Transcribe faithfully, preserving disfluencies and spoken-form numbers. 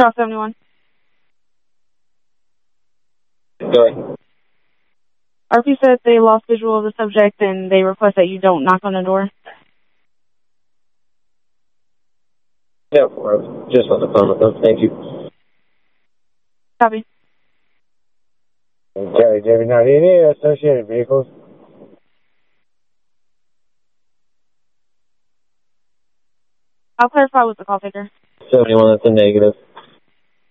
Charles seventy-one. Go ahead. R P said they lost visual of the subject and they request that you don't knock on the door. Yeah, I just on the phone with them. Thank you. Copy. Okay, David. Now, do you need associated vehicles? I'll clarify with the call taker. seventy-one, that's a negative.